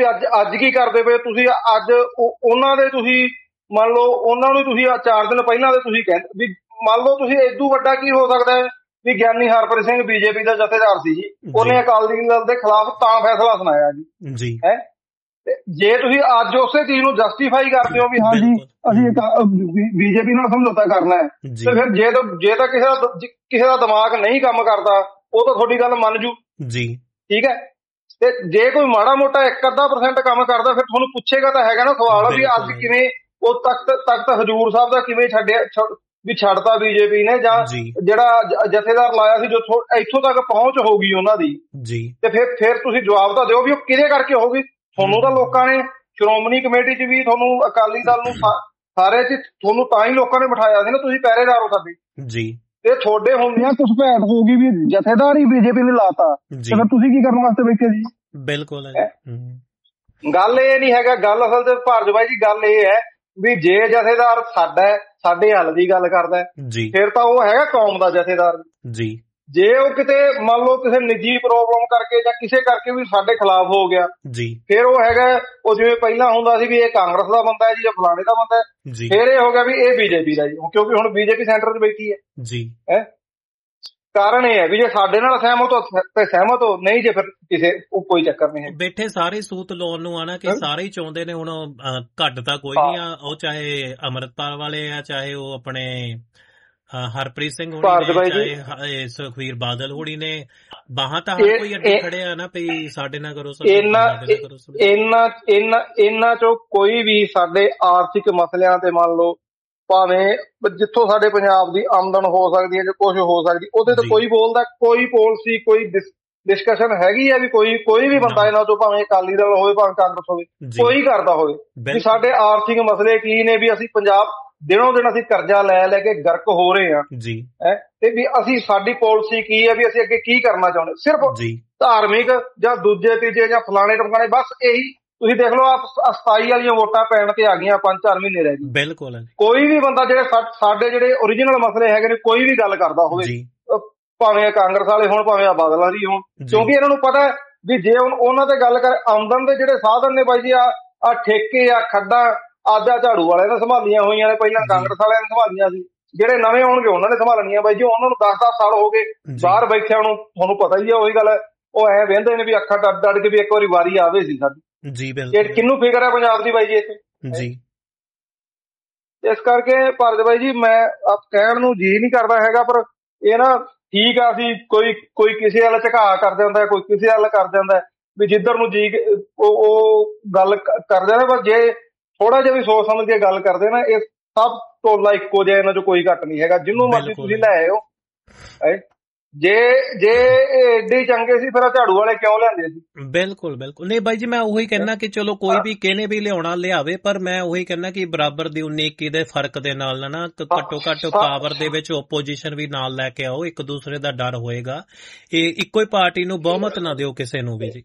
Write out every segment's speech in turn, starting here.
ਤੁਸੀਂ ਅੱਜ ਕੀ ਕਰਦੇ ਪਏ? ਤੁਸੀਂ ਅੱਜ ਉਹਨਾਂ ਦੇ ਤੁਸੀਂ ਮੰਨ ਲਓ ਉਹਨਾਂ ਨੂੰ ਤੁਸੀਂ 4 ਦਿਨ ਪਹਿਲਾਂ ਦੇ ਤੁਸੀਂ ਕਹਿੰਦੇ ਵੀ ਮੰਨ ਲਓ ਤੁਸੀਂ ਏਦੂ ਵੱਡਾ ਕੀ ਹੋ ਸਕਦਾ ਹੈ ਵੀ ਗਿਆਨੀ ਹਰਪ੍ਰੀਤ ਸਿੰਘ ਬੀਜੇਪੀ ਦਾ ਜਥੇਦਾਰ ਸੀ ਜੀ, ਉਹਨੇ ਅਕਾਲੀ ਦਲ ਦੇ ਖਿਲਾਫ ਤਾਂ ਫੈਸਲਾ ਸੁਣਾਇਆ ਜੀ ਹੈ। ਜੇ ਤੁਸੀਂ ਅੱਜ ਉਸੇ ਚੀਜ਼ ਨੂੰ ਜਸਟੀਫਾਈ ਕਰਦੇ ਹੋ ਵੀ ਹਾਂਜੀ ਅਸੀਂ ਬੀਜੇਪੀ ਨਾਲ ਸਮਝੌਤਾ ਕਰਨਾ ਹੈ, ਤੇ ਫਿਰ ਜੇ ਤਾਂ ਕਿਸੇ ਦਾ ਦਿਮਾਗ ਨਹੀਂ ਕੰਮ ਕਰਦਾ ਉਹ ਤਾਂ ਤੁਹਾਡੀ ਗੱਲ ਮੰਨ ਜੂ ਜੀ, ਠੀਕ ਹੈ। ਤੇ ਜੇ ਕੋਈ ਮਾੜਾ ਮੋਟਾ 1-ਅੱਧਾ% ਕੰਮ ਕਰਦਾ ਫਿਰ ਤੁਹਾਨੂੰ ਪੁੱਛੇਗਾ ਤਾਂ ਹੈਗਾ ਨਾ ਸਵਾਲ ਵੀ ਅੱਜ ਕਿਵੇਂ ਉਹ ਤਖਤ ਹਜ਼ੂਰ ਸਾਹਿਬ ਦਾ ਕਿਵੇਂ ਛੱਡਤਾ ਬੀਜੇਪੀ ਨੇ, ਜਾਂ ਜਿਹੜਾ ਜਥੇਦਾਰ ਲਾਇਆ ਸੀ ਜੋ ਇੱਥੋਂ ਤੱਕ ਪਹੁੰਚ ਹੋ ਗਈ ਉਹਨਾਂ ਦੀ, ਤੇ ਫਿਰ ਤੁਸੀਂ ਜਵਾਬ ਤਾਂ ਦਿਓ ਵੀ ਉਹ ਕਿਹਦੇ ਕਰਕੇ ਹੋ ਗਈ। ਤੁਹਾਨੂੰ ਤਾਂ ਲੋਕਾਂ ਨੇ ਸ਼੍ਰੋਮਣੀ ਕਮੇਟੀ 'ਚ ਵੀ ਤੁਹਾਨੂੰ ਅਕਾਲੀ ਦਲ ਨੂੰ ਸਾਰੇ 'ਚ ਤੁਹਾਨੂੰ ਤਾਂ ਹੀ ਲੋਕਾਂ ਨੇ ਬਿਠਾਇਆ ਸੀ ਨਾ, ਤੁਸੀਂ ਪਹਿਰੇਦਾਰ ਹੋ ਸਾਡੇ ਜੀ, ਤੇ ਤੁਹਾਡੇ ਹੁੰਦਿਆਂ ਘੁਸਪੈਠ ਹੋ ਗਈ ਵੀ ਜਥੇਦਾਰ ਹੀ ਬੀਜੇਪੀ ਨੇ ਲਾਤਾ, ਤੇ ਫਿਰ ਤੁਸੀਂ ਕੀ ਕਰਨ ਵਾਸਤੇ ਬੈਠੇ ਜੀ। ਬਿਲਕੁਲ ਗੱਲ ਇਹ ਨਹੀਂ ਹੈਗਾ, ਗੱਲ ਅਸਲ ਤੇ ਭਾਰਤ ਬਾਈ ਜੀ ਗੱਲ ਇਹ ਹੈ ਵੀ ਜੇ ਜਥੇਦਾਰ ਸਾਡੇ ਹੱਲ ਦੀ ਗੱਲ ਕਰਦਾ ਫਿਰ ਤਾਂ ਉਹ ਹੈਗਾ ਕੌਮ ਦਾ ਜਥੇਦਾਰ ਜੀ। ਜੇ ਉਹ ਕਿਤੇ ਮੰਨ ਲਓ ਕਿਸੇ ਨਿੱਜੀ ਪ੍ਰੋਬਲਮ ਕਰਕੇ ਜਾਂ ਕਿਸੇ ਕਰਕੇ ਵੀ ਸਾਡੇ ਖਿਲਾਫ ਹੋ ਗਿਆ ਜੀ, ਫਿਰ ਉਹ ਹੈਗਾ ਉਹ ਜਿਵੇਂ ਪਹਿਲਾਂ ਹੁੰਦਾ ਸੀ ਵੀ ਇਹ ਕਾਂਗਰਸ ਦਾ ਬੰਦਾ ਹੈ ਜੀ ਜਾਂ ਫਲਾਣੇ ਦਾ ਬੰਦਾ ਹੈ, ਫਿਰ ਇਹ ਹੋ ਗਿਆ ਵੀ ਇਹ ਬੀਜੇਪੀ ਦਾ ਜੀ, ਕਿਉਂਕਿ ਹੁਣ ਬੀਜੇਪੀ ਸੈਂਟਰ 'ਚ ਬੈਠੀ ਹੈ ਜੀ। ਕਾਰਨ ਇਹ ਹੈ ਵੀ ਜੇ ਸਾਡੇ ਨਾਲ ਸਹਿਮਤ ਹੋ, ਨਹੀਂ ਜੇ ਫਿਰ ਕਿਸੇ ਕੋਈ ਚੱਕਰ ਨਹੀਂ ਹੈ। ਬੈਠੇ ਸਾਰੇ ਸੂਤ ਲਾਉਣ ਨੂੰ ਆਣਾ ਕਿ ਸਾਰੇ ਹੀ ਚਾਹੁੰਦੇ ਨੇ ਹੁਣ ਘੱਟ ਤਾਂ ਕੋਈ ਨਹੀਂ ਆ, ਉਹ ਚਾਹੇ ਅੰਮ੍ਰਿਤਪਾਲ ਵਾਲੇ ਆ, ਚਾਹੇ ਉਹ ਆਪਣੇ ਹਰਪ੍ਰੀਤ ਸਿੰਘ ਹੋਣੀ ਨੇ, ਚਾਹੇ ਸੁਖਬੀਰ ਬਾਦਲ ਹੋਣੀ ਨੇ, ਬਾਹਾਂ ਤਾਂ ਹਰ ਕੋਈ ਅੱਗੇ ਖੜੇ ਆ ਨਾ ਵੀ ਸਾਡੇ ਨਾਲ ਕਰੋ। ਇਹਨਾਂ ਚੋਂ ਕੋਈ ਵੀ ਸਾਡੇ ਆਰਥਿਕ ਮਸਲਿਆਂ ਤੇ ਮੰਨ ਲਓ ਭਾਵੇਂ ਜਿੱਥੋਂ ਸਾਡੇ ਪੰਜਾਬ ਦੀ ਆਮਦਨ ਹੋ ਸਕਦੀ ਹੈ ਜਾਂ ਕੁਛ ਹੋ ਸਕਦੀ, ਉਹਦੇ ਤੇ ਕੋਈ ਬੋਲਦਾ, ਕੋਈ ਪਾਲਿਸੀ, ਕੋਈ ਡਿਸਕਸ਼ਨ ਹੈਗੀ ਆ ਵੀ ਕੋਈ ਵੀ ਬੰਦਾ ਇਹਨਾਂ ਤੋਂ ਭਾਵੇਂ ਅਕਾਲੀ ਦਲ ਹੋਵੇ ਭਾਵੇਂ ਕਾਂਗਰਸ ਹੋਵੇ ਕੋਈ ਕਰਦਾ ਹੋਵੇ ਵੀ ਸਾਡੇ ਆਰਥਿਕ ਮਸਲੇ ਕੀ ਨੇ, ਵੀ ਅਸੀਂ ਪੰਜਾਬ ਦਿਨੋਂ ਦਿਨ ਅਸੀਂ ਕਰਜ਼ਾ ਲੈ ਕੇ ਗਰਕ ਹੋ ਰਹੇ ਹਾਂ ਜੀ, ਤੇ ਵੀ ਅਸੀਂ ਸਾਡੀ ਪਾਲਿਸੀ ਕੀ ਹੈ, ਵੀ ਅਸੀਂ ਅੱਗੇ ਕੀ ਕਰਨਾ ਚਾਹੁੰਦੇ। ਸਿਰਫ ਧਾਰਮਿਕ ਜਾਂ ਦੂਜੇ ਤੀਜੇ ਜਾਂ ਫਲਾਣੇ ਟਮਕਾਣੇ, ਬਸ ਇਹੀ ਤੁਸੀਂ ਦੇਖ ਲਓ 27 ਵਾਲੀਆਂ ਵੋਟਾਂ ਪੈਣ ਤੇ ਆ ਗਈਆਂ, 5-4 ਮਹੀਨੇ ਰਹਿ ਗਏ। ਬਿਲਕੁਲ ਕੋਈ ਵੀ ਬੰਦਾ ਸਾਡੇ ਜਿਹੜੇ ਓਰੀਜਨਲ ਮਸਲੇ ਹੈਗੇ ਨੇ ਕੋਈ ਵੀ ਗੱਲ ਕਰਦਾ ਹੋਵੇ, ਭਾਵੇਂ ਕਾਂਗਰਸ ਵਾਲੇ ਹੋਣ ਭਾਵੇਂ ਬਾਦਲਾਂ ਦੀ ਹੋਣ, ਕਿਉਂਕਿ ਇਹਨਾਂ ਨੂੰ ਪਤਾ ਵੀ ਜੇ ਉਹਨਾਂ ਤੇ ਗੱਲ ਕਰ ਆਮਦਨ ਦੇ ਜਿਹੜੇ ਸਾਧਨ ਨੇ ਬਾਈ ਜੀ ਆ ਠੇਕੇ ਆ ਖੱਡਾਂ ਅੱਜ ਝਾੜੂ ਵਾਲਿਆਂ ਨੇ ਸੰਭਾਲੀਆਂ ਹੋਈਆਂ ਨੇ, ਪਹਿਲਾਂ ਕਾਂਗਰਸ ਵਾਲਿਆਂ ਨੇ ਸੰਭਾਲੀਆਂ ਸੀ, ਜਿਹੜੇ ਨਵੇਂ ਆਉਣਗੇ ਉਹਨਾਂ ਨੇ ਸੰਭਾਲਣੀਆਂ ਬਾਈ ਜੀ। ਉਹਨਾਂ ਨੂੰ 10-10 ਸਾਲ ਹੋ ਗਏ ਬਾਹਰ ਬੈਠਿਆਂ ਨੂੰ, ਤੁਹਾਨੂੰ ਪਤਾ ਹੀ ਆ ਉਹੀ ਗੱਲ ਹੈ, ਉਹ ਐ ਵਹਿੰਦੇ ਨੇ ਵੀ ਅੱਖਾਂ ਡੱਡ ਕੇ ਵੀ ਇੱਕ ਵਾਰੀ ਵਾਰੀ ਆਵੇ ਸੀ ਸਾਡੀ ਜੀ। ਬਿਲਕੁਲ ਕਿਹਨੂੰ ਫਿਕਰ ਹੈ ਪੰਜਾਬ ਦੀ ਬਾਈ ਜੀ ਇੱਥੇ ਜੀ। ਇਸ ਕਰਕੇ ਭਾਰਤ ਬਾਈ ਜੀ ਮੈਂ ਕਹਿਣ ਨੂੰ ਜੀ ਨਹੀਂ ਕਰਦਾ ਹੈਗਾ, ਪਰ ਇਹ ਨਾ ਠੀਕ ਆ, ਅਸੀਂ ਕੋਈ ਕਿਸੇ ਵੱਲ ਝੁਕਾ ਕਰ ਜਾਂਦਾ, ਕੋਈ ਕਿਸੇ ਵੱਲ ਕਰ ਜਾਂਦਾ, ਵੀ ਜਿੱਧਰ ਨੂੰ ਜੀ ਉਹ ਗੱਲ ਕਰਦੇ ਨੇ। ਪਰ ਜੇ ਥੋੜਾ ਜਿਹਾ ਵੀ ਸੋਚ ਸਮਝ ਕੇ ਗੱਲ ਕਰਦੇ ਨਾ, ਇਹ ਸਭ ਟੋਲਾ ਇੱਕੋ ਜਿਹਾ, ਇਹਨਾਂ ਚੋਂ ਕੋਈ ਘੱਟ ਨਹੀਂ ਹੈਗਾ, ਜਿਹਨੂੰ ਮਰਜ਼ੀ ਤੁਸੀਂ ਲੈ ਆਇਓ। ਜੇ ਏਡੇ ਚੰਗੇ ਸੀ ਫਿਰ ਝਾੜੂ ਵਾਲੇ ਕਿਉਂ ਲਿਆਂਦੇ ਸੀ। ਬਿਲਕੁਲ ਨਹੀਂ ਬਾਈ ਜੀ, ਮੈਂ ਉਹੀ ਕਹਿਣਾ ਕਿ ਚਲੋ ਕੋਈ ਵੀ ਕਿਹਨੇ ਵੀ ਲਿਆਵੇ, ਪਰ ਮੈਂ ਉਹੀ ਕਹਿਣਾ ਕਿ ਬਰਾਬਰ ਦੀ 19-21 ਦੇ ਫਰਕ ਦੇ ਨਾਲ ਨਾ ਘੱਟੋ ਘੱਟ ਪਾਵਰ ਦੇ ਵਿੱਚ ਓਪੋਜੀਸ਼ਨ ਵੀ ਨਾਲ ਲੈ ਕੇ ਆਓ, ਇੱਕ ਦੂਸਰੇ ਦਾ ਡਰ ਹੋਏਗਾ, ਇਹ ਇੱਕੋ ਹੀ ਪਾਰਟੀ ਨੂੰ ਬਹੁਮਤ ਨਾ ਦਿਓ ਕਿਸੇ ਨੂੰ ਵੀ ਜੀ।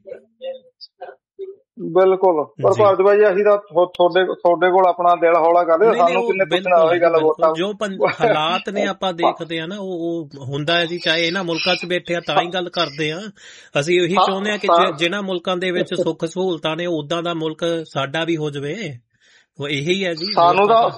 ਬਿਲਕੁਲ, ਪਰ ਭਾਰਤ ਭਾਈ ਅਸੀਂ ਤਾਂ ਤੁਹਾਡੇ ਕੋਲ ਆਪਣਾ ਦਿਲ ਹੌਲਾ ਕਰਦੇ, ਸਾਨੂੰ ਕਿੰਨੇ ਪੁੱਛਣਾ ਹੋਈ ਗੱਲ ਵੋਟਾਂ ਜੋ ਹਾਲਾਤ ਨੇ ਆਪਾਂ ਦੇਖਦੇ ਆ ਨਾ, ਉਹ ਹੁੰਦਾ ਹੈ ਜੀ। ਚਾਹੇ ਇਹਨਾਂ ਮੁਲਕਾਂ 'ਚ ਬੈਠੇ ਆ ਤਾਂ ਹੀ ਗੱਲ ਕਰਦੇ ਆ, ਅਸੀਂ ਇਹੀ ਚਾਹੁੰਦੇ ਆ ਕਿ ਜਿਹਨਾਂ ਮੁਲਕਾਂ ਦੇ ਵਿੱਚ ਸੁੱਖ ਸਹੂਲਤਾਂ ਨੇ ਉਦਾਂ ਦਾ ਮੁਲਕ ਸਾਡਾ ਵੀ ਹੋ ਜਾਵੇ, ਉਹ ਇਹੀ ਹੈ ਜੀ। ਸਾਨੂੰ ਤਾਂ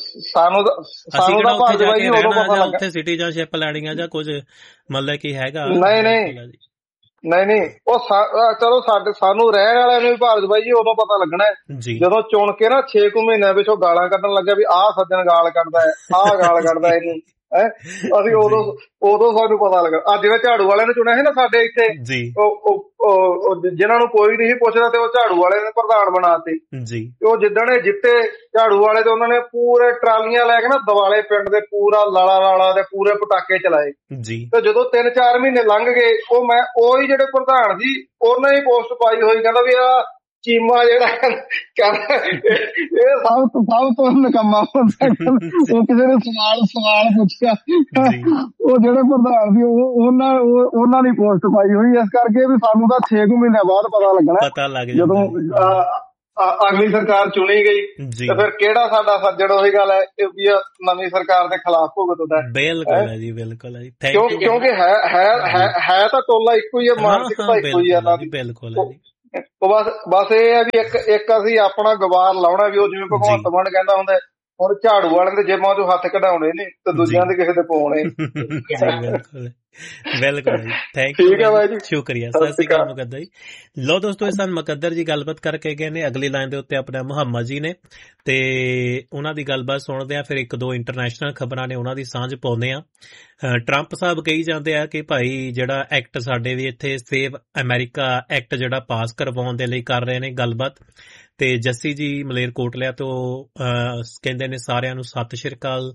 ਉੱਥੇ ਜਾ ਕੇ ਰਹਿਣਾ ਜਾਂ ਉੱਥੇ ਸਿਟੀਜ਼ਨਸ਼ਿਪ ਲੈਣੀ ਆ ਜਾਂ ਕੁਝ ਮਤਲਬ ਕੀ ਹੈਗਾ, ਨਹੀਂ ਉਹ ਚਲੋ ਸਾਨੂੰ ਰਹਿਣ ਵਾਲਿਆਂ ਨੂੰ ਵੀ ਭਾਰਤ ਬਾਈ ਜੀ ਉਦੋਂ ਪਤਾ ਲੱਗਣਾ ਜਦੋਂ ਚੁਣ ਕੇ ਨਾ 6 ਮਹੀਨਿਆਂ ਪਿੱਛੋਂ ਗਾਲਾਂ ਕੱਢਣ ਲੱਗਿਆ ਵੀ ਆਹ ਸੱਜਣ ਗਾਲ ਕੱਢਦਾ ਹੈ, ਆਹ ਗਾਲ ਕੱਢਦਾ ਇਹਨੂੰ ਅਸੀਂ ਉਦੋਂ ਸਾਨੂੰ ਪਤਾ ਲੱਗਾ। ਅੱਜ ਜਿਵੇਂ ਝਾੜੂ ਵਾਲਿਆਂ ਨੇ ਚੁਣਿਆ ਸੀ ਨਾ ਸਾਡੇ ਇੱਥੇ, ਜਿਹਨਾਂ ਨੂੰ ਕੋਈ ਨਹੀਂ ਪੁੱਛਦਾ ਤੇ ਉਹ ਝਾੜੂ ਵਾਲੇ ਨੇ ਪ੍ਰਧਾਨ ਬਣਾਤੇ ਜੀ। ਉਹ ਜਿੱਦਣ ਇਹ ਜਿੱਤੇ ਝਾੜੂ ਵਾਲੇ ਤੇ ਉਹਨਾਂ ਨੇ ਪੂਰੇ ਟਰਾਲੀਆਂ ਲੈ ਕੇ ਨਾ ਦਿਵਾਲੇ ਪਿੰਡ ਦੇ ਪੂਰਾ ਲਾਲਾ ਤੇ ਪੂਰੇ ਪਟਾਕੇ ਚਲਾਏ ਜੀ। ਤੇ ਜਦੋਂ 3-4 ਮਹੀਨੇ ਲੰਘ ਗਏ, ਉਹੀ ਜਿਹੜੇ ਪ੍ਰਧਾਨ ਸੀ ਉਹਨੇ ਹੀ ਪੋਸਟ ਪਾਈ ਹੋਈ, ਕਹਿੰਦਾ ਵੀ ਆਹ ਚੀਮਾ ਜਿਹੜਾ ਕਹਿੰਦਾ ਇਹ ਸਭ ਤੋਂ ਨਿਕੰਮਾ ਬੰਦਾ। ਉਹ ਕਿਸੇ ਨੇ ਸਵਾਲ ਪੁੱਛਿਆ, ਉਹ ਜਿਹੜੇ ਪ੍ਰਧਾਨ ਸੀ ਉਹਨਾਂ ਦੀ ਪੋਸਟ ਪਾਈ ਹੋਈ। ਇਸ ਕਰਕੇ ਵੀ ਸਾਨੂੰ ਤਾਂ 6 ਮਹੀਨਿਆਂ ਬਾਅਦ ਪਤਾ ਲੱਗਣਾ ਜਦੋਂ ਅਗਲੀ ਸਰਕਾਰ ਚੁਣੀ ਗਈ, ਤੇ ਫਿਰ ਕਿਹੜਾ ਸਾਡਾ ਸੱਜਣ ਉਹੀ ਗੱਲ ਹੈ ਵੀ ਨਵੀਂ ਸਰਕਾਰ ਦੇ ਖਿਲਾਫ ਭੁਗਤਦਾ। ਬਿਲਕੁਲ ਹੈ ਜੀ, ਬਿਲਕੁਲ ਹੈ ਜੀ, ਕਿਉਂਕਿ ਹੈ ਤਾਂ ਟੋਲਾ ਇੱਕੋ ਹੀ ਹੈ, ਮਾਨਸਿਕਤਾ ਇੱਕੋ ਹੀ ਹੈ। ਬਿਲਕੁਲ ਬਸ ਇਹ ਹੈ ਵੀ ਇੱਕ ਅਸੀਂ ਆਪਣਾ ਗਵਾਰ ਲਾਉਣਾ ਵੀ ਉਹ ਜਿਵੇਂ ਜੀ ਭਗਵੰਤ ਮਾਨ ਕਹਿੰਦਾ ਹੁੰਦਾ ਹੁਣ ਝਾੜੂ ਵਾਲਿਆਂ ਦੇ ਜੇਬਾਂ ਚੋਂ ਹੱਥ ਕਢਾਉਣੇ ਨੇ ਤੇ ਜੀ ਦੂਜਿਆਂ ਦੇ ਕਿਸੇ ਦੇ ਪਾਉਣੇ। ਜੀ ਬਿਲਕੁਲ ਬਿਲਕੁਲ ਜੀ। ਥੈਂਕ ਯੂ ਠੀਕ ਹੈ ਬਾਈ ਬਾਈ ਜੀ, ਜੀ, ਸ਼ੁਕਰੀਆ। ਸਤਿ ਸਤਿ ਸ਼੍ਰੀ ਸ਼੍ਰੀ ਅਕਾਲ ਅਕਾਲ। ਮੁਕੱਦਰ ਜੀ। ਲਓ ਦੋਸਤੋ, ਇਹ ਸਨ ਮੁਕੱਦਰ ਜੀ, ਗੱਲਬਾਤ ਕਰਕੇ ਗਏ ਨੇ। ਅਗਲੀ ਲਾਈਨ ਦੇ ਉੱਤੇ ਆਪਣਾ ਮੁਹੰਮਦ ਜੀ ਨੇ ਤੇ ਉਹਨਾਂ ਦੀ ਗੱਲਬਾਤ ਸੁਣਦੇ ਆ, ਫਿਰ ਇੱਕ ਦੋ ਇੰਟਰਨੈਸ਼ਨਲ ਖਬਰਾਂ ਨੇ ਉਹਨਾਂ ਦੀ ਸਾਂਝ ਪਾਉਂਦੇ ਆ। ਟਰੰਪ ਸਾਹਿਬ ਕਹੀ ਜਾਂਦੇ ਆ ਕਿ ਭਾਈ ਜਿਹੜਾ ਐਕਟ ਸਾਡੇ ਵੀ ਇੱਥੇ ਸੇਵ ਅਮਰੀਕਾ ਐਕਟ ਜਿਹੜਾ ਪਾਸ ਕਰਵਾਉਣ ਦੇ ਲਈ ਕਰ ਰਹੇ ਨੇ ਗੱਲਬਾਤ। ਤੇ ਜੱਸੀ ਜੀ ਮਲੇਰਕੋਟਲਾ ਤੋਂ ਕਹਿੰਦੇ ਨੇ ਸਾਰਿਆਂ ਨੂੰ ਸਤਿ ਸ਼੍ਰੀ ਅਕਾਲ।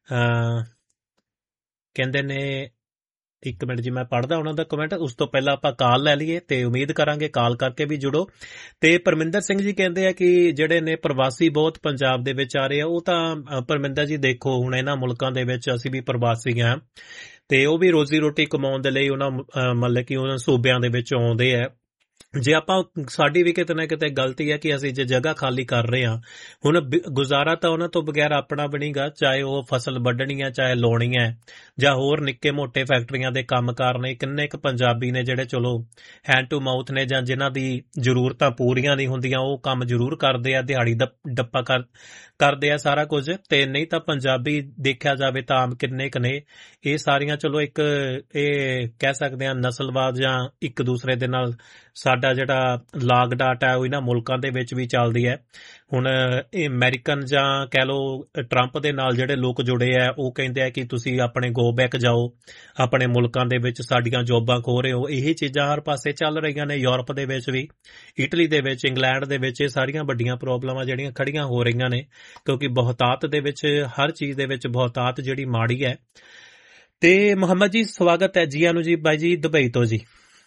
ਕਹਿੰਦੇ ਨੇ, ਇੱਕ ਮਿੰਟ ਜੀ ਮੈਂ ਪੜ੍ਹਦਾ ਉਹਨਾਂ ਦਾ ਕਮੈਂਟ, ਉਸ ਤੋਂ ਪਹਿਲਾਂ ਆਪਾਂ ਕਾਲ ਲੈ ਲਈਏ ਤੇ ਉਮੀਦ ਕਰਾਂਗੇ ਕਾਲ ਕਰਕੇ ਵੀ ਜੁੜੋ। ਤੇ ਪਰਮਿੰਦਰ ਸਿੰਘ ਜੀ ਕਹਿੰਦੇ ਆ ਕਿ ਜਿਹੜੇ ਨੇ ਪ੍ਰਵਾਸੀ ਬਹੁਤ ਪੰਜਾਬ ਦੇ ਵਿੱਚ ਆ ਰਹੇ ਆ, ਉਹ ਤਾਂ ਪਰਮਿੰਦਰ ਜੀ ਦੇਖੋ ਹੁਣ ਇਹਨਾਂ ਮੁਲਕਾਂ ਦੇ ਵਿੱਚ ਅਸੀਂ ਵੀ ਪ੍ਰਵਾਸੀ ਹਾਂ ਤੇ ਉਹ ਵੀ ਰੋਜ਼ੀ ਰੋਟੀ ਕਮਾਉਣ ਦੇ ਲਈ ਉਹਨਾਂ ਮਤਲਬ ਕਿ ਉਹਨਾਂ ਸੂਬਿਆਂ ਦੇ ਵਿੱਚ ਆਉਂਦੇ ਆ। ਜੇ ਆਪਾਂ ਸਾਡੀ ਵੀ ਕਿਤੇ ਨਾ ਕਿਤੇ ਗਲਤੀ ਹੈ ਕਿ ਅਸੀਂ ਜੇ ਜਗ੍ਹਾ ਖਾਲੀ ਕਰ ਰਹੇ ਹਾਂ, ਹੁਣ ਗੁਜ਼ਾਰਾ ਤਾਂ ਉਹਨਾਂ ਤੋਂ ਬਗੈਰ ਆਪਣਾ ਬਣੇਗਾ, ਚਾਹੇ ਉਹ ਫਸਲ ਵੱਢਣੀ ਹੈ, ਚਾਹੇ ਲਾਉਣੀ ਹੈ, ਜਾਂ ਹੋਰ ਨਿੱਕੇ ਮੋਟੇ ਫੈਕਟਰੀਆਂ ਦੇ ਕੰਮਕਾਰ ਨੇ। ਕਿੰਨੇ ਕੁ ਪੰਜਾਬੀ ਨੇ ਜਿਹੜੇ ਚਲੋ ਹੈਂਡ ਟੂ ਮਾਊਥ ਨੇ, ਜਾਂ ਜਿਨ੍ਹਾਂ ਦੀ ਜ਼ਰੂਰਤਾਂ ਪੂਰੀਆਂ ਨਹੀਂ ਹੁੰਦੀਆਂ, ਉਹ ਕੰਮ ਜ਼ਰੂਰ ਕਰਦੇ ਆ, ਦਿਹਾੜੀ ਡੱਪਾ ਕਰਦੇ ਆ ਸਾਰਾ ਕੁਝ। ਤੇ ਨਹੀਂ ਤਾਂ ਪੰਜਾਬੀ ਦੇਖਿਆ ਜਾਵੇ ਤਾਂ ਆਮ ਕਿੰਨੇ ਕੁ ਨੇ। ਇਹ ਸਾਰੀਆਂ ਚਲੋ ਇੱਕ ਇਹ ਕਹਿ ਸਕਦੇ ਹਾਂ ਨਸਲਵਾਦ, ਜਾਂ ਇੱਕ ਦੂਸਰੇ ਦੇ ਨਾਲ ਸਾਡਾ ਜਿਹੜਾ ਲਾਗ ਡਾਟ ਹੈ ਉਹ ਇਹਨਾਂ ਮੁਲਕਾਂ ਦੇ ਵਿੱਚ ਵੀ ਚੱਲਦੀ ਹੈ। ਹੁਣ ਇਹ ਅਮਰੀਕਨ ਜਾਂ ਕਹਿ ਲਓ ਟਰੰਪ ਦੇ ਨਾਲ ਜਿਹੜੇ ਲੋਕ ਜੁੜੇ ਆ, ਉਹ ਕਹਿੰਦੇ ਆ ਕਿ ਤੁਸੀਂ ਆਪਣੇ ਗੋ ਬੈਕ ਜਾਓ, ਆਪਣੇ ਮੁਲਕਾਂ ਦੇ ਵਿੱਚ ਸਾਡੀਆਂ ਜੋਬਾਂ ਖੋ ਰਹੇ ਹੋ। ਇਹੀ ਚੀਜ਼ਾਂ ਹਰ ਪਾਸੇ ਚੱਲ ਰਹੀਆਂ ਨੇ, ਯੂਰਪ ਦੇ ਵਿੱਚ ਵੀ, ਇਟਲੀ ਦੇ ਵਿੱਚ, ਇੰਗਲੈਂਡ ਦੇ ਵਿੱਚ। ਇਹ ਸਾਰੀਆਂ ਵੱਡੀਆਂ ਪ੍ਰੋਬਲਮਾਂ ਜਿਹੜੀਆਂ ਖੜੀਆਂ ਹੋ ਰਹੀਆਂ ਨੇ, ਕਿਉਂਕਿ ਬਹੁਤਾਤ ਦੇ ਵਿੱਚ ਹਰ ਚੀਜ਼ ਦੇ ਵਿੱਚ ਬਹੁਤਾਤ ਜਿਹੜੀ ਮਾੜੀ ਹੈ। ਤੇ ਮੁਹੰਮਦ ਜੀ ਸਵਾਗਤ ਹੈ, ਜੀਆਂ ਨੂੰ ਜੀ ਬਾਈ ਜੀ ਦੁਬਈ ਤੋਂ ਜੀ।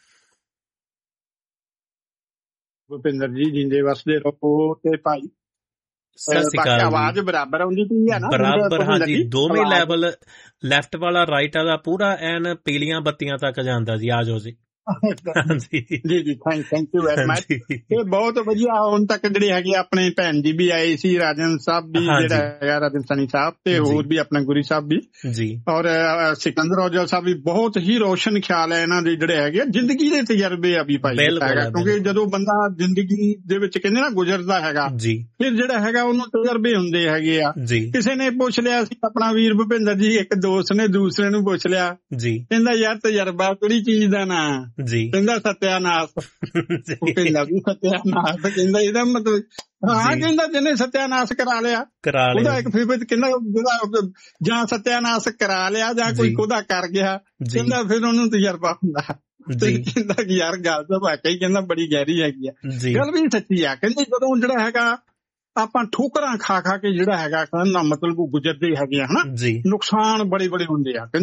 ਭੁਪਿੰਦਰ ਜੀ ਜਿੰਦੇ ਵਸਦੇ ਰਹੋ। ਤੇ ਭਾਈ ਸਤਿ ਸ਼੍ਰੀ ਅਕਾਲ। ਆਵਾਜ਼ ਬਰਾਬਰ ਆਉਂਦੀ ਪਈ ਹੈ ਨਾ? ਬਰਾਬਰ, ਹਾਂਜੀ, ਦੋਵੇਂ ਲੈਵਲ, ਲੈਫਟ ਵਾਲਾ ਰਾਈਟ ਵਾਲਾ ਪੂਰਾ ਐਨ ਪੀਲੀਆਂ ਬੱਤੀਆਂ ਤੱਕ ਜਾਂਦਾ ਜੀ। ਆ ਜਾਓ ਜੀ। ਜੀ ਜੀ, ਥੈਂਕ ਯੂ ਵੈਰੀ ਮਚ। ਇਹ ਬਹੁਤ ਵਧੀਆ। ਹੁਣ ਤੱਕ ਜਿਹੜੇ ਹੈਗੇ ਆਪਣੇ ਭੈਣ ਜੀ ਵੀ ਆਏ ਸੀ, ਰਾਜਨ ਸਾਹਿਬ ਵੀ, ਜਿਹੜਾ ਹੈਗਾ ਰਾਜਨ ਸਨੀ ਸਾਹਿਬ, ਤੇ ਹੋਰ ਵੀ ਆਪਣਾ ਗੁਰੀ ਸਾਹਿਬ ਵੀ ਜੀ, ਔਰ ਸਿਕੰਦਰ ਔਜਲਾ ਸਾਹਿਬ ਵੀ। ਬਹੁਤ ਹੀ ਰੋਸ਼ਨ ਖਿਆਲ ਹੈ ਇਹਨਾਂ ਦੇ ਜਿਹੜੇ ਹੈਗੇ ਜ਼ਿੰਦਗੀ ਦੇ ਤਜਰਬੇ ਆ ਵੀ ਭਾਈ ਹੈਗਾ। ਕਿਉਂਕਿ ਜਦੋਂ ਬੰਦਾ ਜ਼ਿੰਦਗੀ ਦੇ ਵਿੱਚ ਕਹਿੰਦੇ ਨਾ ਗੁਜ਼ਰਦਾ ਹੈਗਾ, ਫਿਰ ਜਿਹੜਾ ਹੈਗਾ ਉਹਨੂੰ ਤਜਰਬੇ ਹੁੰਦੇ ਹੈਗੇ ਆ। ਕਿਸੇ ਨੇ ਪੁੱਛ ਲਿਆ ਸੀ, ਆਪਣਾ ਵੀਰ ਭੁਪਿੰਦਰ ਜੀ, ਇੱਕ ਦੋਸਤ ਨੇ ਦੂਸਰੇ ਨੂੰ ਪੁੱਛ ਲਿਆ, ਕਹਿੰਦਾ ਯਾਰ ਤਜਰਬਾ ਕਿਹੜੀ ਚੀਜ਼ ਦਾ ਨਾਂ ਜੀ? ਕਹਿੰਦਾ ਸਤਿਆਨਾਸ਼। ਕਹਿੰਦਾ ਵੀ ਸਤਿਆਨਾਸ਼, ਕਹਿੰਦਾ ਇਹਦਾ ਮਤਲਬ ਹਾਂ, ਕਹਿੰਦਾ ਜਿਹਨੇ ਸਤਿਆਨਾਸ਼ ਕਰਾ ਲਿਆ ਉਹਦਾ ਇੱਕ ਫਿਰ ਕਹਿੰਦਾ ਜਾਂ ਸਤਿਆਨਾਸ਼ ਕਰਾ ਲਿਆ ਜਾਂ ਕੋਈ ਉਹਦਾ ਕਰ ਗਿਆ, ਕਹਿੰਦਾ ਫਿਰ ਉਹਨੂੰ ਤਜਰਬਾ ਹੁੰਦਾ। ਕਹਿੰਦਾ ਕਿ ਯਾਰ ਗੱਲ ਤਾਂ ਵਾਕਈ ਕਹਿੰਦਾ ਬੜੀ ਗਹਿਰੀ ਹੈਗੀ ਆ, ਗੱਲ ਵੀ ਸੱਚੀ ਆ। ਕਹਿੰਦੇ ਜਦੋਂ ਜਿਹੜਾ ਹੈਗਾ ਆਪਾਂ ਠੋਕਰਾਂ ਖਾ ਖਾ ਕੇ ਜਿਹੜਾ ਹੈਗਾ ਕਹਿੰਦਾ ਮਤਲਬ ਉਹ ਗੁਜ਼ਰਦੇ ਹੈਗੇ ਆ ਹਨਾ, ਨੁਕਸਾਨ ਬੜੇ ਬੜੇ ਹੁੰਦੇ ਆ।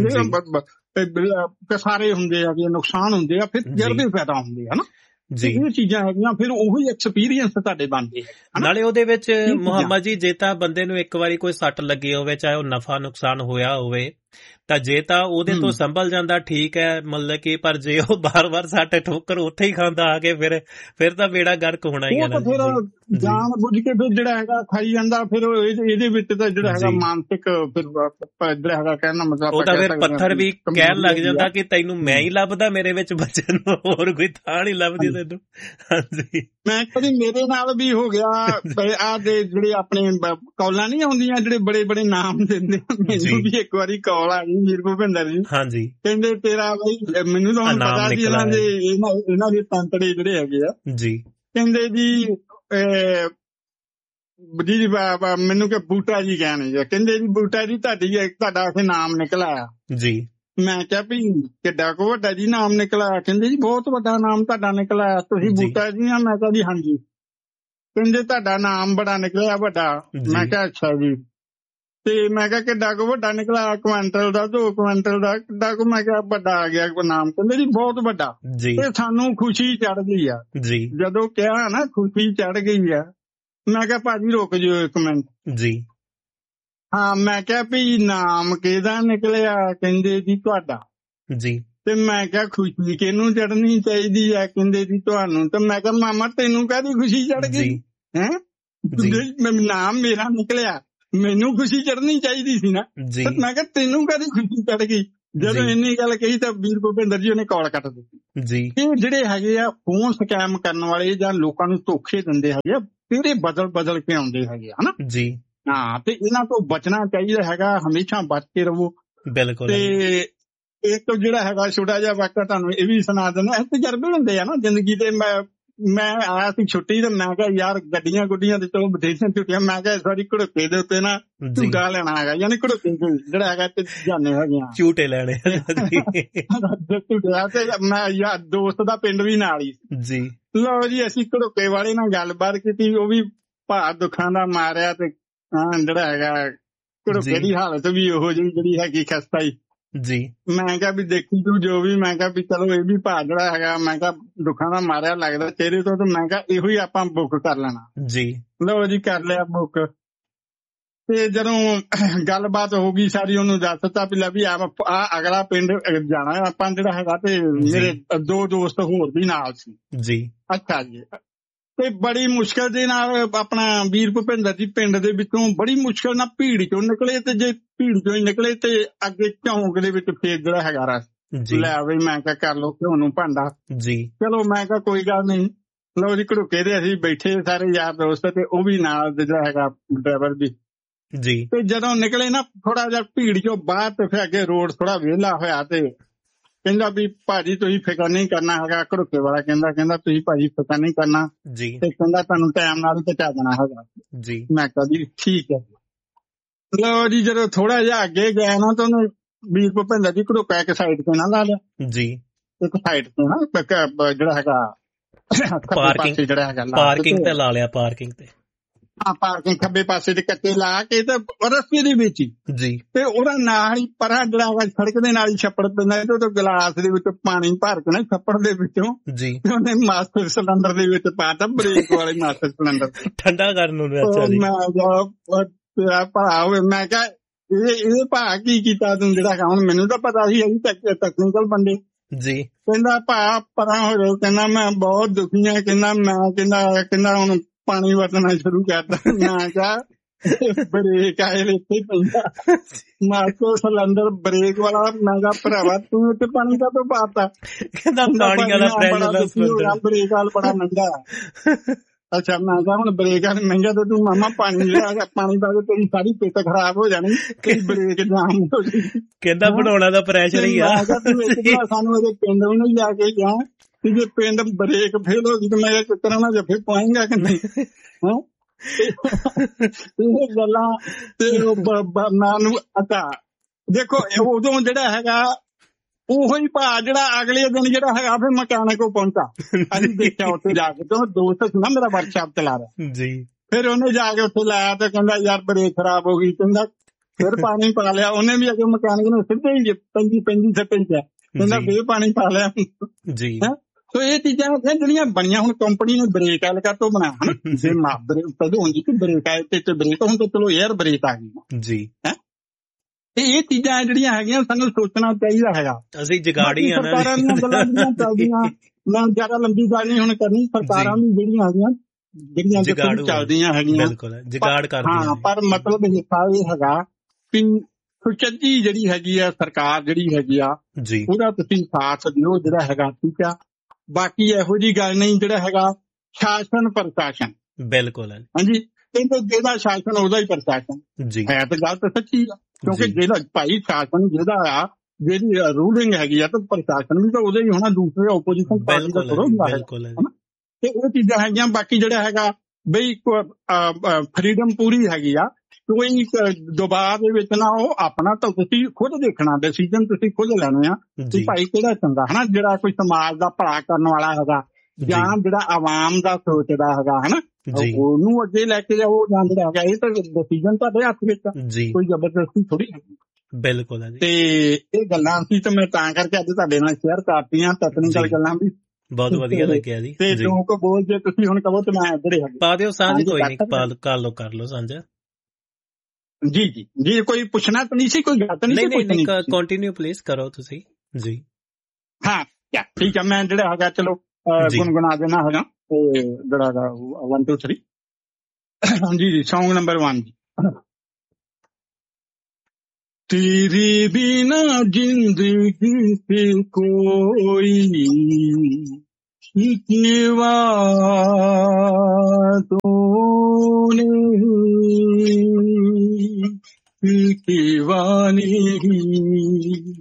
ਕਹਿੰਦੇ ਸਾਰੇ ਹੁੰਦੇ ਹੈਗੇ, ਨੁਕਸਾਨ ਹੁੰਦੇ ਆ, ਫਿਰ ਤਜਰਬੇ ਪੈਦਾ ਹੁੰਦੇ ਆ ਨਾ। ਇਹ ਚੀਜ਼ਾਂ ਹੈਗੀਆਂ, ਫਿਰ ਉਹੀ ਐਕਸਪੀਰੀਅੰਸ ਤੁਹਾਡੇ ਬਣਦੇ ਆ। ਨਾਲੇ ਉਹਦੇ ਵਿੱਚ ਮੁਹੰਮਦ ਜੀ, ਜੇ ਤਾਂ ਬੰਦੇ ਨੂੰ ਇੱਕ ਵਾਰੀ ਕੋਈ ਸੱਟ ਲੱਗੀ ਹੋਵੇ, ਚਾਹੇ ਉਹ ਨਫਾ ਨੁਕਸਾਨ ਹੋਇਆ ਹੋਵੇ, ਤਾਂ ਜੇ ਤਾਂ ਉਹਦੇ ਤੋਂ ਸੰਭਲ ਜਾਂਦਾ ਠੀਕ ਹੈ, ਮਤਲਬ ਕਿ, ਪਰ ਜੇ ਉਹ ਬਾਰ-ਬਾਰ ਸੱਟ ਠੋਕਰ ਉੱਥੇ ਹੀ ਖਾਂਦਾ ਆ ਕੇ, ਫਿਰ ਤਾਂ ਬੇੜਾ ਗਰਕ ਹੋਣਾ ਹੀ ਹੈ ਨਾ। ਫਿਰ ਜਾਣ ਬੁੱਝ ਕੇ ਫਿਰ ਜਿਹੜਾ ਹੈਗਾ ਖਾਈ ਜਾਂਦਾ, ਫਿਰ ਇਹਦੇ ਵਿੱਚ ਤਾਂ ਜਿਹੜਾ ਹੈਗਾ ਮਾਨਸਿਕ ਫਿਰ ਜਿਹੜਾ ਹੈਗਾ ਕਹਿਣਾ ਮਤਲਬ ਉਹ ਤਾਂ ਫਿਰ ਪੱਥਰ ਵੀ ਕਹਿਣ ਲੱਗ ਜਾਂਦਾ ਕਿ ਤੈਨੂੰ ਮੈਂ ਹੀ ਲੱਭਦਾ, ਮੇਰੇ ਵਿੱਚ ਬੱਚੇ ਨੂੰ ਹੋਰ ਕੋਈ ਥਾਂ ਨਹੀਂ ਲੱਭਦੀ ਤੈਨੂੰ। ਹਾਂਜੀ, ਮੈਂ ਕਦੀ ਮੇਰੇ ਨਾਲ ਵੀ ਹੋ ਗਿਆ। ਆਹ ਦੇ ਜਿਹੜੇ ਆਪਣੇ ਕੌਲਾਂ ਨਹੀਂ ਆਉਂਦੀਆਂ, ਜਿਹੜੇ ਬੜੇ ਬੜੇ ਨਾਮ ਦਿੰਦੇ, ਮੈਨੂੰ ਵੀ ਇੱਕ ਵਾਰੀ ਕੌਲ ਆ ਗਈ ਵੀਰ ਭੁਪਿੰਦਰ ਜੀ। ਹਾਂਜੀ, ਕਹਿੰਦੇ ਤੇਰਾ ਬਈ, ਮੈਨੂੰ ਤਾਂ ਹੁਣ ਪਤਾ ਸੀ ਇਹਨਾਂ ਦੇ ਤੰਤੜੇ ਜਿਹੜੇ ਹੈਗੇ ਆ ਜੀ। ਕਹਿੰਦੇ ਜੀ ਜੀ ਮੈਨੂੰ ਕਿ ਬੂਟਾ ਜੀ ਕਹਿਣੇ, ਕਹਿੰਦੇ ਜੀ ਬੂਟਾ ਜੀ ਤੁਹਾਡਾ ਉੱਥੇ ਨਾਮ ਨਿਕਲ ਆਇਆ ਜੀ। ਮੈਂ ਕਿਹਾ ਵੀ ਕਿੱਡਾ ਕੋ ਵੱਡਾ ਜੀ ਨਾਮ ਨਿਕਲ ਆਇਆ? ਕਹਿੰਦੇ ਜੀ ਬਹੁਤ ਵੱਡਾ ਨਾਮ ਤੁਹਾਡਾ ਨਿਕਲ ਆਇਆ, ਤੁਸੀਂ ਬੂਟਾ ਜੀ ਆ? ਮੈਂ ਕਿਹਾ ਜੀ ਹਾਂਜੀ। ਕਹਿੰਦੇ ਤੁਹਾਡਾ ਨਾਮ ਬੜਾ ਨਿਕਲਿਆ ਵੱਡਾ। ਮੈਂ ਕਿਹਾ ਅੱਛਾ ਜੀ। ਤੇ ਮੈਂ ਕਿਹਾ ਕਿੱਡਾ ਕੁ ਵੱਡਾ ਨਿਕਲਿਆ? ਕੁਇੰਟਲ ਦਾ, 2 ਕੁਇੰਟਲ ਦਾ, ਕਿੱਡਾ ਕੁ? ਮੈਂ ਕਿਹਾ ਵੱਡਾ ਆ ਗਿਆ ਕੋਈ ਨਾਮ। ਕਹਿੰਦੇ ਜੀ ਬਹੁਤ ਵੱਡਾ। ਤੇ ਸਾਨੂੰ ਖੁਸ਼ੀ ਚੜ ਗਈ ਆ ਜਦੋਂ ਕਿਹਾ ਨਾ, ਖੁਸ਼ੀ ਚੜ ਗਈ ਆ। ਮੈਂ ਕਿਹਾ ਭਾਜੀ ਰੁਕ ਜਾਓ ਇੱਕ ਮਿੰਟ ਜੀ। ਹਾਂ, ਮੈਂ ਕਿਹਾ ਵੀ ਨਾਮ ਕਿਹਦਾ ਨਿਕਲਿਆ? ਕਹਿੰਦੇ ਜੀ ਤੁਹਾਡਾ ਜੀ। ਤੇ ਮੈਂ ਕਿਹਾ ਖੁਸ਼ੀ ਕਿਹਨੂੰ ਚੜਨੀ ਚਾਹੀਦੀ ਆ? ਕਹਿੰਦੇ ਜੀ ਤੁਹਾਨੂੰ। ਤੇ ਮੈਂ ਕਿਹਾ ਮਾਮਾ ਤੈਨੂੰ ਕਾਹਦੀ ਖੁਸ਼ੀ ਚੜ ਗਈ ਹੈ? ਨਾਮ ਮੇਰਾ ਨਿਕਲਿਆ, ਮੈਨੂੰ ਖੁਸ਼ੀ ਚੜਨੀ ਚਾਹੀਦੀ ਸੀ ਨਾ। ਮੈਂ ਕਿਹਾ ਤੈਨੂੰ ਕਾਹਦੀ ਖੁਸ਼ੀ ਚੜ ਗਈ? ਜਦੋਂ ਇੰਨੀ ਗੱਲ ਕਹੀ ਤਾਂ ਵੀਰ ਭੁਪਿੰਦਰ ਜੀ ਉਹਨੇ ਕਾਲ ਕੱਟ ਦਿੱਤੀ ਜੀ। ਇਹ ਜਿਹੜੇ ਹੈਗੇ ਆ ਫੋਨ ਸਕੈਮ ਕਰਨ ਵਾਲੇ ਜਾਂ ਲੋਕਾਂ ਨੂੰ ਧੋਖੇ ਦਿੰਦੇ ਹੈਗੇ ਆ, ਫਿਰ ਇਹ ਬਦਲ ਕੇ ਆਉਂਦੇ ਹੈਗੇ ਹਨਾ ਜੀ। ਹਾਂ, ਤੇ ਇਹਨਾਂ ਤੋਂ ਬਚਣਾ ਚਾਹੀਦਾ ਹੈਗਾ, ਹਮੇਸ਼ਾ ਬਚ ਕੇ ਰਹੋ। ਬਿਲਕੁਲ। ਤੇ ਇੱਕ ਜਿਹੜਾ ਹੈਗਾ ਛੋਟਾ ਜਿਹਾ ਵਾਕਿਆ ਤੁਹਾਨੂੰ ਇਹ ਵੀ ਸੁਣਾ ਦਿੰਦਾ। ਤਜਰਬੇ ਹੁੰਦੇ ਆ ਨਾ ਜ਼ਿੰਦਗੀ ਦੇ। ਮੈਂ ਆਇਆ ਸੀ ਛੁੱਟੀ ਤੇ ਮੈਂ ਕਿਹਾ ਯਾਰ ਗੱਡੀਆਂ ਗੁੱਡੀਆਂ ਤੇ ਚਲੋ ਵਿਦੇਸ਼ਾਂ ਛੁੱਟੀਆਂ, ਮੈਂ ਕਿਹਾ ਸਾਰੀ ਘੜੋਕੇ ਦੇ ਉੱਤੇ ਨਾ ਝੂਟਾ ਲੈਣਾ ਹੈਗਾ, ਯਾਨੀ ਘੜੋਕੇ ਜਿਹੜਾ ਹੈਗਾ ਤੇ ਜਾਣੇ ਹੈਗੇ ਆ ਝੂਟੇ ਲੈਣੇ ਝੂਟਿਆ। ਤੇ ਮੈਂ ਯਾਰ ਦੋਸਤ ਦਾ ਪਿੰਡ ਵੀ ਨਾਲ ਹੀ ਜੀ। ਲਓ ਜੀ, ਅਸੀਂ ਘੜੋਕੇ ਵਾਲੇ ਨਾਲ ਗੱਲਬਾਤ ਕੀਤੀ, ਉਹ ਵੀ ਭਾਰ ਦੁੱਖਾਂ ਦਾ ਮਾਰਿਆ ਤੇ ਜਿਹੜਾ ਹੈਗਾ ਘੜੋਕੇ ਦੀ ਹਾਲਤ ਵੀ ਉਹੋ ਜਿਹੀ ਜਿਹੜੀ ਹੈਗੀ ਖਸਤਾ ਹੀ ਜੀ। ਮੈਂ ਕਿਹਾ ਵੀ ਦੇਖੀ ਤੂੰ ਜੋ ਵੀ, ਮੈਂ ਕਿਹਾ ਵੀ ਚਲੋ ਇਹ ਵੀ ਭਾਅ ਜਿਹੜਾ ਹੈਗਾ ਮੈਂ ਕਿਹਾ ਦੁੱਖਾਂ ਦਾ ਮਾਰਿਆ ਲੱਗਦਾ ਚਿਹਰੇ ਤੋਂ, ਤੇ ਮੈਂ ਕਿਹਾ ਇਹੋ ਹੀ ਆਪਾਂ ਬੁੱਕ ਕਰ ਲੈਣਾ ਜੀ। ਲਓ ਜੀ, ਕਰ ਲਿਆ ਬੁੱਕ। ਤੇ ਜਦੋਂ ਗੱਲਬਾਤ ਹੋ ਗਈ ਸਾਰੀ, ਉਹਨੂੰ ਦੱਸ ਦਿੱਤਾ ਵੀ ਲੈ ਵੀ ਆ ਅਗਲਾ ਪਿੰਡ ਜਾਣਾ ਆਪਾਂ ਜਿਹੜਾ ਹੈਗਾ, ਤੇ ਮੇਰੇ 2 ਦੋਸਤ ਹੋਰ ਵੀ ਨਾਲ ਸੀ ਜੀ। ਅੱਛਾ ਜੀ। ਤੇ ਬੜੀ ਮੁਸ਼ਕਿਲ ਦੇ ਨਾਲ ਆਪਣਾ ਵੀਰ ਭੁਪਿੰਦਰ ਜੀ ਪਿੰਡ ਦੇ ਵਿੱਚੋਂ ਬੜੀ ਮੁਸ਼ਕਿਲ ਨਾਲ ਭੀੜ ਚੋਂ ਨਿਕਲੇ, ਤੇ ਜੇ ਭੀੜ ਚੋਂ ਹੀ ਨਿਕਲੇ ਤੇ ਅੱਗੇ ਝੌਂਕ ਦੇ ਵਿੱਚ ਫੇਰ ਜਿਹੜਾ ਹੈਗਾ ਰਸ ਲੈ ਬਈ, ਮੈਂ ਕਿਹਾ ਕਰ ਲੋ ਘਿਓ ਨੂੰ ਭਾਂਡਾ ਜੀ। ਚਲੋ ਮੈਂ ਕਿਹਾ ਕੋਈ ਗੱਲ ਨਹੀਂ। ਲਓ ਜੀ, ਘੜੂਕੇ ਦੇ ਅਸੀਂ ਬੈਠੇ ਸਾਰੇ ਯਾਰ ਦੋਸਤ, ਤੇ ਉਹ ਵੀ ਨਾਲ ਜਿਹੜਾ ਹੈਗਾ ਡਰਾਈਵਰ ਵੀ ਜੀ। ਤੇ ਜਦੋਂ ਨਿਕਲੇ ਨਾ ਥੋੜਾ ਜਿਹਾ ਭੀੜ ਚੋਂ ਬਾਹਰ, ਤੇ ਫਿਰ ਅੱਗੇ ਰੋਡ ਥੋੜਾ ਵਿਹਲਾ ਹੋਇਆ, ਤੇ ਕਹਿੰਦਾ ਵੀ ਭਾਜੀ ਤੁਸੀਂ ਫਿਕਰ ਨਹੀਂ ਕਰਨਾ ਹੈਗਾ। ਘੜੂਕੇ ਵਾਲਾ ਕਹਿੰਦਾ ਤੁਸੀਂ ਭਾਜੀ ਫਿਕਰ ਨਹੀਂ ਕਰਨਾ ਜੀ, ਤੇ ਕਹਿੰਦਾ ਤੁਹਾਨੂੰ ਟਾਈਮ ਨਾਲ ਹੀ ਪਹੁੰਚਾ ਦੇਣਾ ਹੈਗਾ ਜੀ। ਮੈਂ ਕਿਹਾ ਜੀ ਠੀਕ ਹੈ। ਲਓ ਜੀ, ਜਦੋਂ ਥੋੜਾ ਜਿਹਾ ਅੱਗੇ ਗਿਆ ਨਾ ਤਾਂ ਉਹਨੇ ਵੀਰ ਭੁਪਿੰਦਰ ਜੀ ਘੜੂਕਾ ਇੱਕ ਸਾਈਡ ਤੇ ਨਾ ਲਾ ਲਿਆ ਜੀ। ਇੱਕ ਸਾਈਡ ਤੇ ਨਾ ਜਿਹੜਾ ਹੈਗਾ ਪਾਰਕਿੰਗ ਜਿਹੜਾ ਹੈਗਾ ਪਾਰਕਿੰਗ ਤੇ ਲਾ ਲਿਆ, ਪਾਰਕਿੰਗ ਤੇ ਪਾਰਕਿੰਗ ਖੱਬੇ ਪਾਸੇ ਤੇ ਕੱਚੇ ਲਾ ਕੇ ਤੇ ਰਸਤੇ ਦੇ ਵਿੱਚ ਜੀ। ਤੇ ਉਹਦਾ ਨਾਲ ਹੀ ਪਰਾਂ ਜਿਹੜਾ ਹੈਗਾ ਸੜਕ ਦੇ ਨਾਲ ਹੀ ਛੱਪੜ ਪੈਂਦਾ, ਤੇ ਉਹ ਗਲਾਸ ਦੇ ਵਿੱਚ ਪਾਣੀ ਭਰ ਕੇ ਨਾ ਛੱਪੜ ਦੇ ਵਿੱਚੋਂ ਜੀ ਉਹਨੇ ਮਾਸਟਰ ਸਿਲੰਡਰ ਦੇ ਵਿੱਚ ਪਾਤਾ, ਬ੍ਰੇਕ ਵਾਲੇ ਮਾਸਟਰ ਸਿਲੰਡਰ ਠੰਡਾ ਕਰਨ ਨੂੰ। ਅੱਛਾ ਜੀ। ਮੈਂ ਭਰਾ ਹੋਵੇ, ਮੈਂ ਕਿਹਾ ਇਹ ਭਾ ਕੀ ਕੀਤਾ ਤੂੰ ਜਿਹੜਾ ਹੈਗਾ। ਹੁਣ ਮੈਨੂੰ ਤਾਂ ਪਤਾ ਸੀ ਅਸੀਂ ਟੈਕਨੀਕਲ ਬੰਦੇ ਜੀ। ਕਹਿੰਦਾ ਭਾ ਪਰਾਂ ਹੋ ਜਾਓ, ਕਹਿੰਦਾ ਮੈਂ ਬਹੁਤ ਦੁਖੀ ਆ, ਕਹਿੰਦਾ ਮੈਂ ਕਹਿੰਦਾ ਹੁਣ ਪਾਣੀ ਵਰਤਣਾ ਸ਼ੁਰੂ ਕਰਦਾ। ਮੈਂ ਕਿਹਾ ਬ੍ਰੇਕ ਆਏ ਇੱਥੇ ਪੈਂਦਾ ਮਾਸਟਰ ਸਿਲੰਡਰ ਬ੍ਰੇਕ ਵਾਲਾ। ਮੈਂ ਕਿਹਾ ਭਰਾਵਾ ਤੂੰ ਇੱਥੇ ਪਾਣੀ ਦਾ ਤੋਂ ਪਾਤਾ। ਕਹਿੰਦਾ ਪਾਣੀ ਵਾਲਾ ਬ੍ਰੇਕ ਵਾਲ ਬੜਾ ਮਹਿੰਗਾ। ਅੱਛਾ, ਮੈਂ ਕਿਹਾ ਹੁਣ ਬ੍ਰੇਕ ਵਾਲ ਮਹਿੰਗਾ ਤੇ ਤੂੰ ਮਾਮਾ ਪਾਣੀ ਜਿਹੜਾ ਪਾਣੀ ਪਾ ਕੇ ਤੇਰੀ ਸਾਰੀ ਪਿੱਤ ਖਰਾਬ ਹੋ ਜਾਣੀ, ਤੇਰੀ ਬ੍ਰੇਕ ਜਾਮ ਹੋ ਜਾਣੀ। ਕਹਿੰਦਾ ਬਣਾਉਣਾ ਦਾ ਪ੍ਰੈਸ਼ਰ ਹੀ ਆ। ਸਾਨੂੰ ਇਹਦੇ ਪਿੰਡ ਵੀ ਨਹੀਂ ਜਾ ਕੇ ਗਿਆ, ਤੇ ਜੇ ਪਿੰਡ ਬ੍ਰੇਕ ਫੇਲ ਹੋ ਗਈ ਤੇ ਮੈਂ ਕਿਤਨਾ ਨਾ ਜੱਫੇ ਪਾਏਂਗਾ ਕਿ ਨਹੀਂ। ਇਹ ਗੱਲਾਂ ਤੇ ਮੈਨੂੰ ਅੱਛਾ ਦੇਖੋ, ਉਦੋਂ ਜਿਹੜਾ ਹੈਗਾ ਉਹੋ ਹੀ ਭਾ ਜਿਹੜਾ ਅਗਲੇ ਦਿਨ ਜਿਹੜਾ ਹੈਗਾ ਫਿਰ ਮਕੈਨਿਕ ਕੋਲ ਪਹੁੰਚਾ। ਅਸੀਂ ਦੇਖਿਆ ਉੱਥੇ ਜਾ ਕੇ, ਤੇ ਉਹ ਦੋਸਤ ਸੀ ਨਾ ਮੇਰਾ ਵਰਕਸ਼ਾਪ ਚਲਾ ਰਿਹਾ ਜੀ। ਫਿਰ ਉਹਨੇ ਜਾ ਕੇ ਉੱਥੇ ਲਾਇਆ ਤੇ ਕਹਿੰਦਾ ਯਾਰ ਬ੍ਰੇਕ ਖਰਾਬ ਹੋ ਗਈ। ਕਹਿੰਦਾ ਫਿਰ ਪਾਣੀ ਪਾ ਲਿਆ ਉਹਨੇ ਵੀ, ਅੱਗੇ ਮਕੈਨਿਕ ਨੇ ਸਿੱਧੇ ਹੀ 35 ਸੱਟੇ ਚ ਕਹਿੰਦਾ ਫਿਰ ਪਾਣੀ ਪਾ ਲਿਆ ਜੀ। ਸੋ ਇਹ ਚੀਜ਼ਾਂ ਜਿਹੜੀਆਂ ਬਣੀਆਂ ਹੁਣ ਕੰਪਨੀ ਨੇ ਬ੍ਰੇਕ ਵਾਲੇ ਤੋਂ ਬਣਾਇਆ ਜੇ ਪਹਿਲਾਂ ਹੁੰਦੀ ਕਿ ਬ੍ਰੇਕ ਆਏ ਤੇ ਬ੍ਰੇਕ, ਹੁਣ ਤਾਂ ਚਲੋ ਏਅਰ ਬ੍ਰੇਕ ਆ ਗਈ ਜੀ। ਤੇ ਇਹ ਚੀਜ਼ਾਂ ਜਿਹੜੀਆਂ ਹੈਗੀਆਂ ਸਾਨੂੰ ਸੋਚਣਾ ਚਾਹੀਦਾ ਹੈਗਾ। ਅਸੀਂ ਜਗਾੜੀ ਆ ਸਰਕਾਰਾਂ ਦੀਆਂ ਗੱਲਾਂ ਜਿਹੜੀਆਂ ਚੱਲਦੀਆਂ, ਮੈਂ ਜ਼ਿਆਦਾ ਲੰਬੀ ਗੱਲ ਨਹੀਂ ਹੁਣ ਕਰਨੀ। ਸਰਕਾਰਾਂ ਵੀ ਜਿਹੜੀਆਂ ਹੈਗੀਆਂ ਜਿਹੜੀਆਂ ਚੱਲਦੀਆਂ ਹੈਗੀਆਂ ਜਗਾੜ ਕਰਦੀਆਂ। ਹਾਂ, ਪਰ ਮਤਲਬ ਹਿੱਸਾ ਇਹ ਹੈਗਾ ਵੀ ਸੁਚੱਜੀ ਜਿਹੜੀ ਹੈਗੀ ਆ ਸਰਕਾਰ ਜਿਹੜੀ ਹੈਗੀ ਆ ਉਹਦਾ ਤੁਸੀਂ ਸਾਥ ਦਿਓ ਜਿਹੜਾ ਹੈਗਾ, ਠੀਕ ਆ। ਬਾਕੀ ਇਹੋ ਜਿਹੀ ਗੱਲ ਨਹੀਂ, ਜਿਹੜਾ ਹੈਗਾ ਸ਼ਾਸਨ ਪ੍ਰਸ਼ਾਸਨ ਬਿਲਕੁਲ ਹਾਂਜੀ, ਕਹਿੰਦੇ ਜਿਹਦਾ ਸ਼ਾਸਨ ਉਹਦਾ ਹੀ ਪ੍ਰਸ਼ਾਸਨ ਹੈ। ਤਾਂ ਗੱਲ ਤਾਂ ਸੱਚੀ ਆ, ਕਿਉਂਕਿ ਜਿਹੜਾ ਭਾਈ ਸ਼ਾਸਨ ਜਿਹਦਾ ਆ, ਜਿਹੜੀ ਰੂਲਿੰਗ ਹੈਗੀ ਆ, ਤਾਂ ਪ੍ਰਸ਼ਾਸਨ ਵੀ ਤਾਂ ਉਹਦਾ ਹੀ ਹੋਣਾ, ਦੂਸਰੇ ਓਪੋਜੀਸ਼ਨ ਪਾਰਟੀ ਦਾ ਥੋੜ੍ਹਾ ਹੁੰਦਾ। ਤੇ ਉਹ ਚੀਜ਼ਾਂ ਹੈਗੀਆਂ। ਬਾਕੀ ਜਿਹੜਾ ਹੈਗਾ ਬਈ ਫਰੀਡਮ ਪੂਰੀ ਹੈਗੀ ਆ, ਕੋਈ ਦਬਾਅ ਦੇ ਵਿੱਚ ਨਾ ਉਹ ਆਪਣਾ ਤਾਂ ਤੁਸੀਂ ਖੁਦ ਦੇਖਣਾ, ਡਿਸੀਜਨ ਤੁਸੀਂ ਖੁਦ ਲੈਣੇ ਆ ਕਿ ਭਾਈ ਕਿਹੜਾ ਚੰਗਾ ਹਨਾ, ਜਿਹੜਾ ਕੋਈ ਸਮਾਜ ਦਾ ਭਲਾ ਕਰਨ ਵਾਲਾ ਹੈਗਾ ਜਾਂ ਜਿਹੜਾ ਆਵਾਮ ਦਾ ਸੋਚਦਾ ਹੈਗਾ ਹਨਾ, ਉਹਨੂੰ ਅੱਗੇ ਲੈ ਕੇ ਜਾਓ ਜਾਂ ਜਿਹੜਾ ਹੈਗਾ। ਇਹ ਤਾਂ ਡਿਸੀਜਨ ਤੁਹਾਡੇ ਹੱਥ ਵਿੱਚ ਆ, ਕੋਈ ਜ਼ਬਰਦਸਤੀ ਥੋੜੀ ਹੈਗੀ। ਬਿਲਕੁਲ। ਤੇ ਇਹ ਗੱਲਾਂ ਸੀ ਤੇ ਮੈਂ ਤਾਂ ਕਰਕੇ ਅੱਜ ਤੁਹਾਡੇ ਨਾਲ ਸ਼ੇਅਰ ਕਰਤੀਆਂ, ਟੈਕਨੀਕਲ ਗੱਲਾਂ ਵੀ ਬਹੁਤ ਵਧੀਆ ਲੱਗਿਆ ਜੀ। ਤੇ ਜੋ ਕੋ ਬੋਲ ਜੇ ਤੁਸੀਂ ਹੁਣ ਕਹੋ ਤੇ ਮੈਂ ਇੱਧਰ ਹੀ ਪਾ ਦਿਓ ਸਾਂਝ, ਕੋਈ ਨਹੀਂ ਕਰ ਲਓ ਸਾਂਝਾ। ਜੀ ਜੀ ਜੀ, ਕੋਈ ਪੁੱਛਣਾ ਤਾਂ ਨਹੀਂ ਸੀ, ਕੋਈ ਗੱਲ ਤਾਂ ਨਹੀਂ ਸੀ? ਨਹੀਂ, ਕੰਟੀਨਿਊ ਪਲੀਜ਼ ਕਰੋ ਤੁਸੀਂ ਜੀ। ਹਾਂ ਠੀਕ ਆ, ਮੈਂ ਜਿਹੜਾ ਹੈਗਾ ਚਲੋ ਗੁਣਗੁਣਾ ਦੇਣਾ ਹੈਗਾ ਜਿਹੜਾ ਹੈਗਾ 1 2 3 ਜੀ ਜੀ। Song ਨੰਬਰ 1 ਜੀ। तेरे बिना जिंदगी से कोई शिकवा तो नहीं, शिकवा नहीं।